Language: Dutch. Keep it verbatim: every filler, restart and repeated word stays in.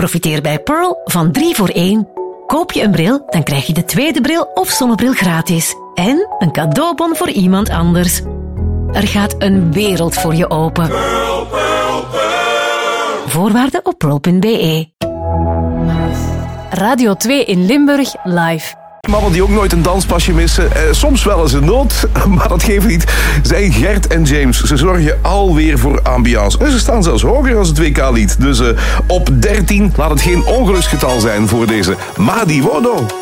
Profiteer bij Pearl van drie voor één. Koop je een bril, dan krijg je de tweede bril of zonnebril gratis. En een cadeaubon voor iemand anders. Er gaat een wereld voor je open. Pearl, Pearl, Pearl. Voorwaarden op pearl punt b e. Radio twee in Limburg live. Mannen die ook nooit een danspasje missen. Eh, soms wel eens een nood, maar dat geeft niet. Zijn Gert en James. Ze zorgen alweer voor ambiance. En ze staan zelfs hoger als het W K-lied. Dus uh, op dertien laat het geen ongeluksgetal zijn voor deze Madi Wodo.